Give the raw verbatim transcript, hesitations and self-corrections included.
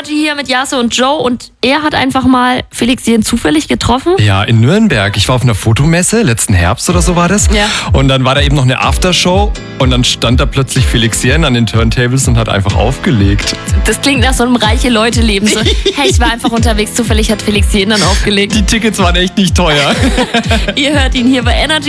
Energy hier mit Jase und Joe und er hat einfach mal Felix Jähn zufällig getroffen. Ja, in Nürnberg. Ich war auf einer Fotomesse, letzten Herbst oder so war das. Ja. Und dann war da eben noch eine Aftershow und dann stand da plötzlich Felix Jähn an den Turntables und hat einfach aufgelegt. Das klingt nach so einem reiche Leute-Leben. So, hey, ich war einfach unterwegs, zufällig hat Felix Jähn dann aufgelegt. Die Tickets waren echt nicht teuer. Ihr hört ihn hier bei Energy.